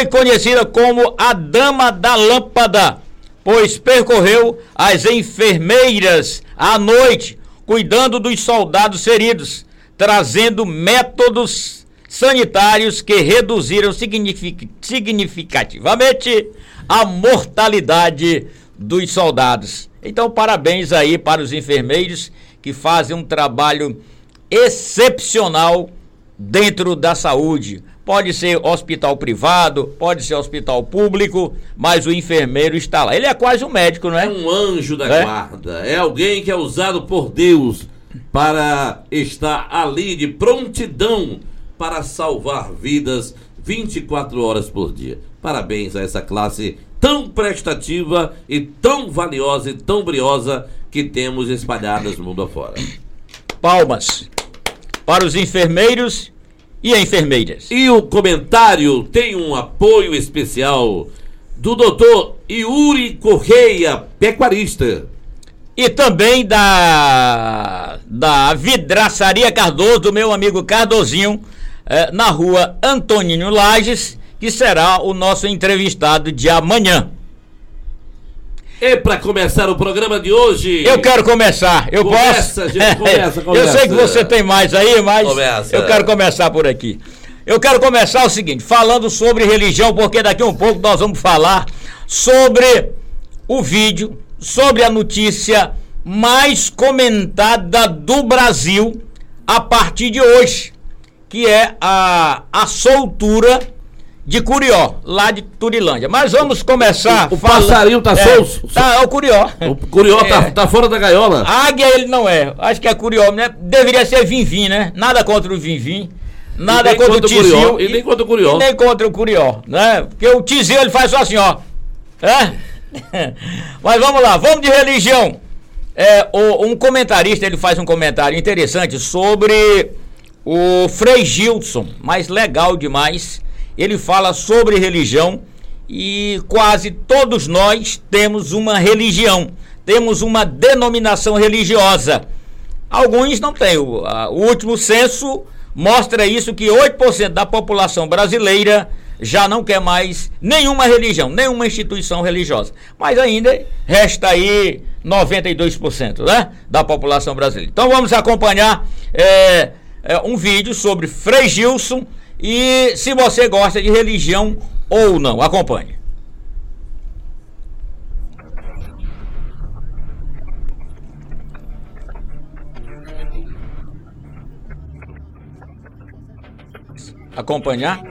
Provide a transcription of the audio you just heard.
foi conhecida como a Dama da Lâmpada, pois percorreu as enfermeiras à noite, cuidando dos soldados feridos, trazendo métodos sanitários que reduziram significativamente a mortalidade dos soldados. Então, parabéns aí para os enfermeiros que fazem um trabalho excepcional dentro da saúde. Pode ser hospital privado, pode ser hospital público, mas o enfermeiro está lá. Ele é quase um médico, não é? É um anjo da guarda. É alguém que é usado por Deus para estar ali de prontidão para salvar vidas 24 horas por dia. Parabéns a essa classe tão prestativa e tão valiosa e tão briosa que temos espalhadas no mundo afora. Palmas para os enfermeiros e enfermeiras. E o comentário tem um apoio especial do Dr. Yuri Correia, pecuarista. E também da Vidraçaria Cardoso, do meu amigo Cardozinho, na rua Antonino Lages, que será o nosso entrevistado de amanhã. E para começar o programa de hoje... Eu quero começar. Começa. Eu sei que você tem mais aí, mas eu quero começar por aqui. Eu quero começar o seguinte, falando sobre religião, porque daqui a um pouco nós vamos falar sobre o vídeo, sobre a notícia mais comentada do Brasil a partir de hoje, que é a soltura de Curió, lá de Turilândia. Mas vamos começar... O passarinho tá solto? É o Curió. O Curió tá fora da gaiola? A águia ele não é. Acho que é Curió, né? Deveria ser Vinvim, né? Nada contra o Vinvim. Nada contra o Tizil. E nem contra o Curió. E nem contra o Curió, né? Porque o Tizil ele faz só assim, ó. Mas vamos lá, vamos de religião. Um comentarista, ele faz um comentário interessante sobre o Frei Gilson, mas legal demais. Ele fala sobre religião e quase todos nós temos uma religião, temos uma denominação religiosa. Alguns não têm. O último censo mostra isso, que 8% da população brasileira já não quer mais nenhuma religião, nenhuma instituição religiosa. Mas ainda resta aí 92%, né, da população brasileira. Então vamos acompanhar um vídeo sobre Frei Gilson e se você gosta de religião ou não. Acompanhe. Acompanhar?